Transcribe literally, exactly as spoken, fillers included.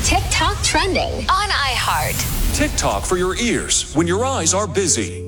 TikTok trending on iHeart. TikTok for your ears when your eyes are busy.